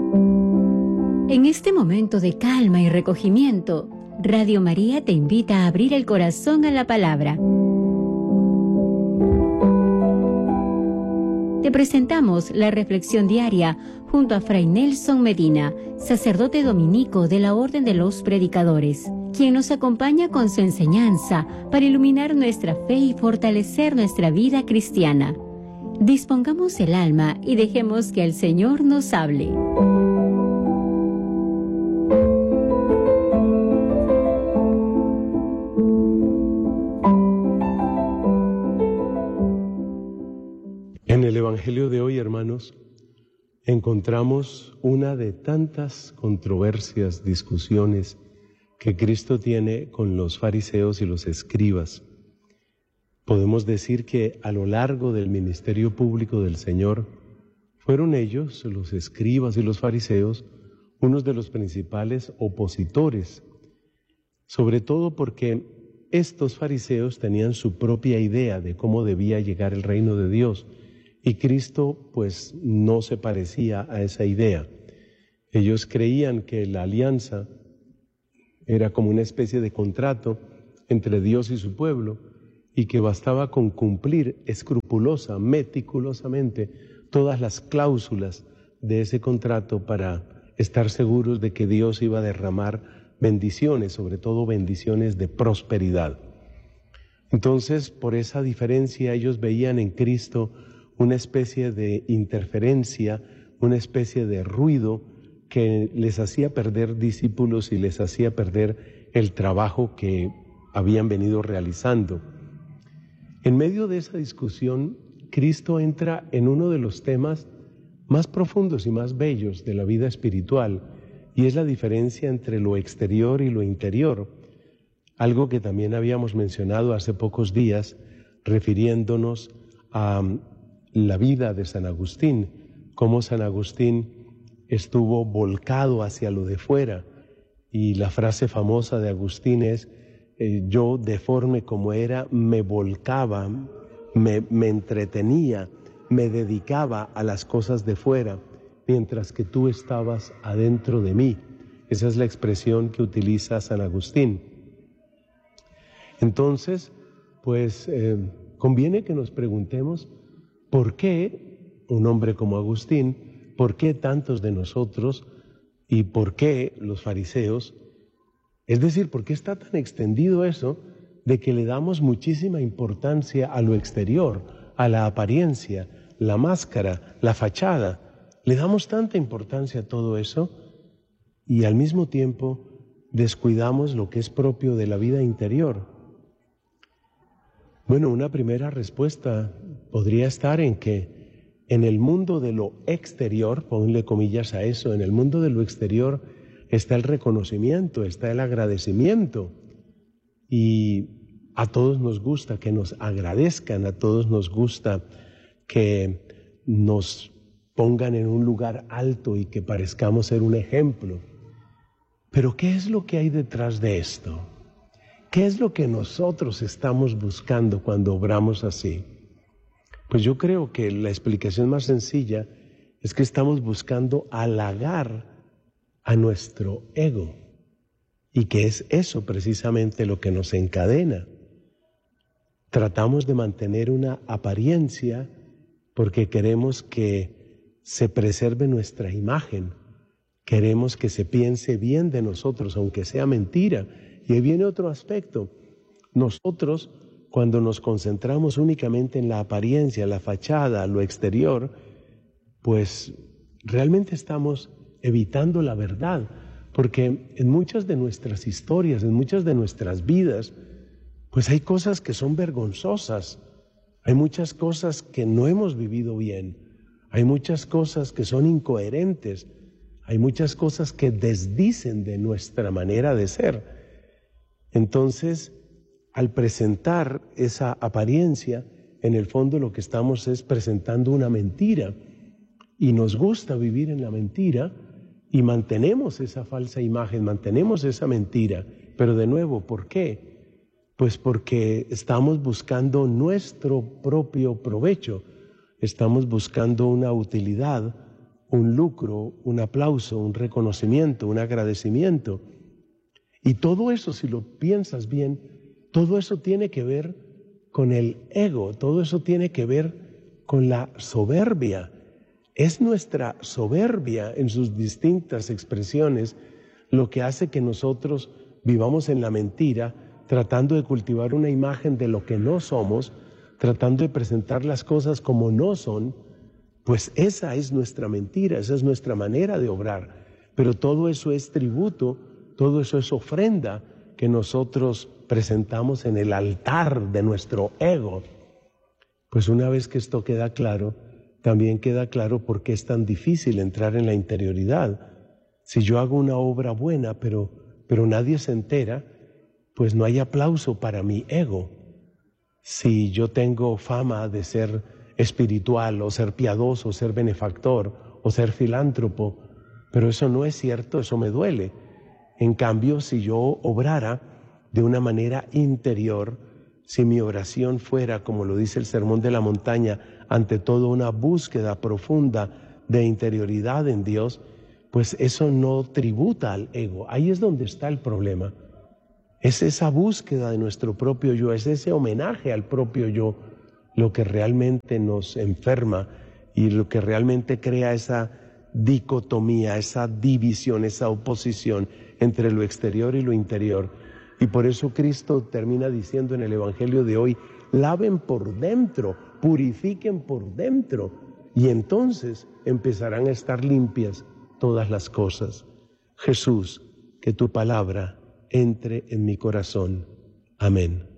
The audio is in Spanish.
En este momento de calma y recogimiento, Radio María te invita a abrir el corazón a la palabra. Te presentamos la reflexión diaria junto a Fray Nelson Medina, sacerdote dominico de la Orden de los Predicadores, quien nos acompaña con su enseñanza para iluminar nuestra fe y fortalecer nuestra vida cristiana. Dispongamos el alma y dejemos que el Señor nos hable. En el Evangelio de hoy, hermanos, encontramos una de tantas controversias, discusiones que Cristo tiene con los fariseos y los escribas. Podemos decir que a lo largo del ministerio público del Señor, fueron ellos, los escribas y los fariseos, unos de los principales opositores, sobre todo porque estos fariseos tenían su propia idea de cómo debía llegar el reino de Dios. Y Cristo, pues, no se parecía a esa idea. Ellos creían que la alianza era como una especie de contrato entre Dios y su pueblo y que bastaba con cumplir escrupulosa, meticulosamente todas las cláusulas de ese contrato para estar seguros de que Dios iba a derramar bendiciones, sobre todo bendiciones de prosperidad. Entonces, por esa diferencia, ellos veían en Cristo una especie de interferencia, una especie de ruido que les hacía perder discípulos y les hacía perder el trabajo que habían venido realizando. En medio de esa discusión, Cristo entra en uno de los temas más profundos y más bellos de la vida espiritual, y es la diferencia entre lo exterior y lo interior, algo que también habíamos mencionado hace pocos días, refiriéndonos a la vida de San Agustín, cómo San Agustín estuvo volcado hacia lo de fuera, y la frase famosa de Agustín es: yo deforme como era, me volcaba, me entretenía, me dedicaba a las cosas de fuera, mientras que tú estabas adentro de mí. Esa es la expresión que utiliza San Agustín. Entonces, pues conviene que nos preguntemos, ¿por qué un hombre como Agustín, por qué tantos de nosotros y por qué los fariseos? Es decir, ¿por qué está tan extendido eso de que le damos muchísima importancia a lo exterior, a la apariencia, la máscara, la fachada? Le damos tanta importancia a todo eso y al mismo tiempo descuidamos lo que es propio de la vida interior. Bueno, una primera respuesta podría estar en que en el mundo de lo exterior, ponle comillas a eso, en el mundo de lo exterior está el reconocimiento, está el agradecimiento, y a todos nos gusta que nos agradezcan, a todos nos gusta que nos pongan en un lugar alto y que parezcamos ser un ejemplo. Pero ¿qué es lo que hay detrás de esto? ¿Qué es lo que nosotros estamos buscando cuando obramos así? Pues yo creo que la explicación más sencilla es que estamos buscando halagar a nuestro ego, y que es eso precisamente lo que nos encadena. Tratamos de mantener una apariencia porque queremos que se preserve nuestra imagen, queremos que se piense bien de nosotros, aunque sea mentira. Y ahí viene otro aspecto. Nosotros, cuando nos concentramos únicamente en la apariencia, la fachada, lo exterior, pues realmente estamos evitando la verdad, porque en muchas de nuestras historias, en muchas de nuestras vidas, pues hay cosas que son vergonzosas, hay muchas cosas que no hemos vivido bien, hay muchas cosas que son incoherentes, hay muchas cosas que desdicen de nuestra manera de ser. Entonces, al presentar esa apariencia, en el fondo lo que estamos es presentando una mentira, y nos gusta vivir en la mentira y mantenemos esa falsa imagen, mantenemos esa mentira. Pero de nuevo, ¿por qué? Pues porque estamos buscando nuestro propio provecho, estamos buscando una utilidad, un lucro, un aplauso, un reconocimiento, un agradecimiento. Y todo eso, si lo piensas bien, todo eso tiene que ver con el ego, todo eso tiene que ver con la soberbia. Es nuestra soberbia en sus distintas expresiones lo que hace que nosotros vivamos en la mentira, tratando de cultivar una imagen de lo que no somos, tratando de presentar las cosas como no son. Pues esa es nuestra mentira, esa es nuestra manera de obrar. Pero todo eso es tributo, todo eso es ofrenda que nosotros presentamos en el altar de nuestro ego. Pues una vez que esto queda claro, también queda claro por qué es tan difícil entrar en la interioridad. Si yo hago una obra buena, pero nadie se entera, pues no hay aplauso para mi ego. Si yo tengo fama de ser espiritual, o ser piadoso, o ser benefactor, o ser filántropo, pero eso no es cierto, eso me duele. En cambio, si yo obrara de una manera interior, si mi oración fuera, como lo dice el Sermón de la Montaña, ante todo una búsqueda profunda de interioridad en Dios, pues eso no tributa al ego. Ahí es donde está el problema. Es esa búsqueda de nuestro propio yo, es ese homenaje al propio yo, lo que realmente nos enferma y lo que realmente crea esa dicotomía, esa división, esa oposición entre lo exterior y lo interior. Y por eso Cristo termina diciendo en el Evangelio de hoy, laven por dentro, purifiquen por dentro, y entonces empezarán a estar limpias todas las cosas. Jesús, que tu palabra entre en mi corazón. Amén.